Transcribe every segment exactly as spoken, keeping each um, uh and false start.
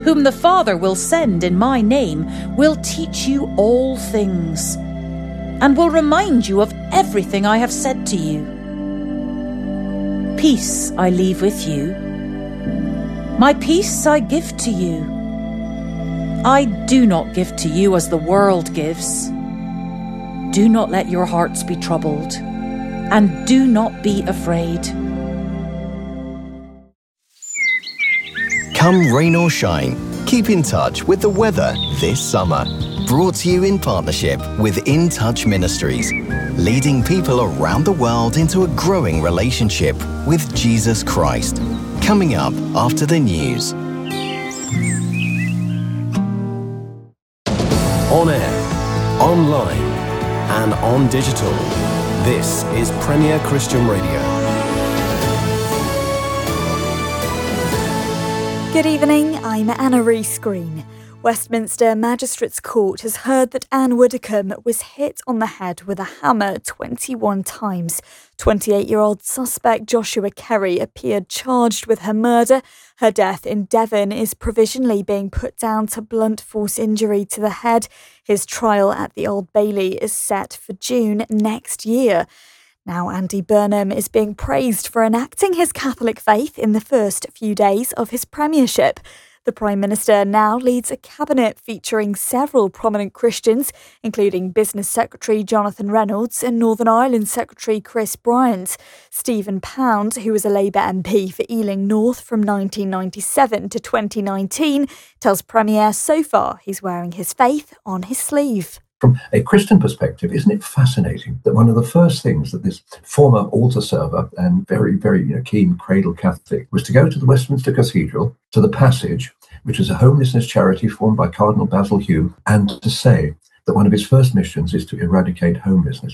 whom the Father will send in my name, will teach you all things, and will remind you of everything I have said to you. Peace I leave with you. My peace I give to you. I do not give to you as the world gives. Do not let your hearts be troubled, and do not be afraid. Come rain or shine, keep in touch with the weather this summer. Brought to you in partnership with In Touch Ministries, leading people around the world into a growing relationship with Jesus Christ. Coming up after the news. On air, online, and on digital. This is Premier Christian Radio. Good evening, I'm Anna Rees-Green. Westminster Magistrates Court has heard that Anne Widdecombe was hit on the head with a hammer twenty-one times. twenty-eight-year-old suspect Joshua Kerry appeared charged with her murder. Her death in Devon is provisionally being put down to blunt force injury to the head. His trial at the Old Bailey is set for June next year. Now, Andy Burnham is being praised for enacting his Catholic faith in the first few days of his premiership. The Prime Minister now leads a cabinet featuring several prominent Christians, including Business Secretary Jonathan Reynolds and Northern Ireland Secretary Chris Bryant. Stephen Pound, who was a Labour M P for Ealing North from nineteen ninety-seven to twenty nineteen, tells Premier so far he's wearing his faith on his sleeve. From a Christian perspective, isn't it fascinating that one of the first things that this former altar server and very, very you know, keen cradle Catholic was to go to the Westminster Cathedral, to the Passage, which is a homelessness charity formed by Cardinal Basil Hume, and to say that one of his first missions is to eradicate homelessness.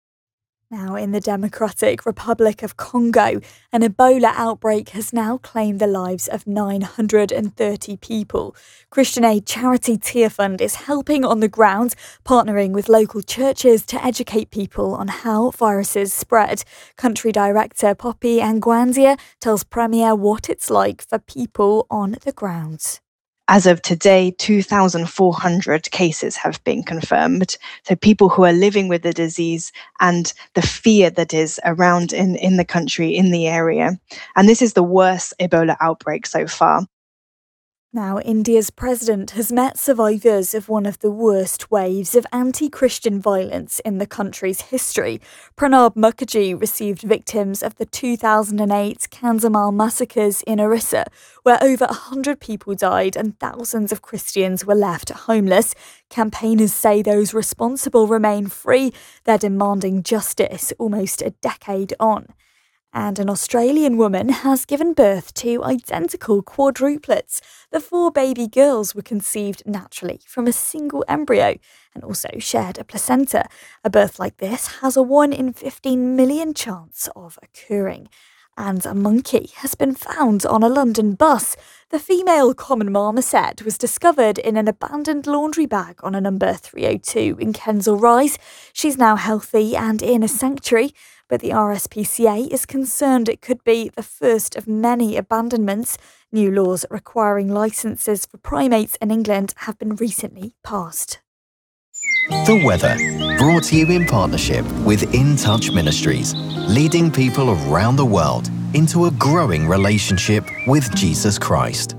Now, in the Democratic Republic of Congo, an Ebola outbreak has now claimed the lives of nine hundred thirty people. Christian aid charity Tearfund is helping on the ground, partnering with local churches to educate people on how viruses spread. Country Director Poppy Angwandia tells Premier what it's like for people on the ground. As of today, two thousand four hundred cases have been confirmed. So people who are living with the disease and the fear that is around in, in the country, in the area. And this is the worst Ebola outbreak so far. Now, India's president has met survivors of one of the worst waves of anti-Christian violence in the country's history. Pranab Mukherjee received victims of the two thousand eight Kanzamal massacres in Orissa, where over one hundred people died and thousands of Christians were left homeless. Campaigners say those responsible remain free. They're demanding justice almost a decade on. And an Australian woman has given birth to identical quadruplets. The four baby girls were conceived naturally from a single embryo and also shared a placenta. A birth like this has a one in fifteen million chance of occurring. And a monkey has been found on a London bus. The female common marmoset was discovered in an abandoned laundry bag on a number three oh two in Kensal Rise. She's now healthy and in a sanctuary, but the R S P C A is concerned it could be the first of many abandonments. New laws requiring licences for primates in England have been recently passed. The weather, brought to you in partnership with In Touch Ministries, leading people around the world into a growing relationship with Jesus Christ.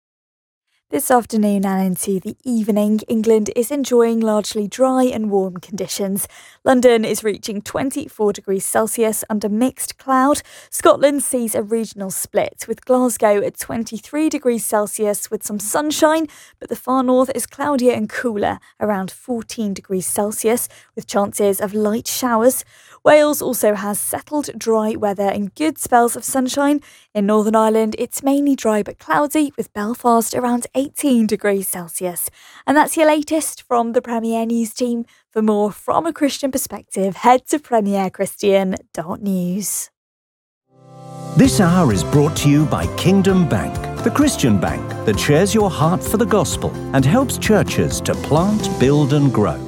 This afternoon and into the evening, England is enjoying largely dry and warm conditions. London is reaching twenty-four degrees Celsius under mixed cloud. Scotland sees a regional split, with Glasgow at twenty-three degrees Celsius with some sunshine, but the far north is cloudier and cooler, around fourteen degrees Celsius, with chances of light showers. Wales also has settled dry weather and good spells of sunshine. In Northern Ireland, it's mainly dry but cloudy, with Belfast around eighteen degrees Celsius. And that's your latest from the Premier News team. For more from a Christian perspective, head to premier christian dot news. This hour is brought to you by Kingdom Bank, the Christian bank that shares your heart for the gospel and helps churches to plant, build and grow.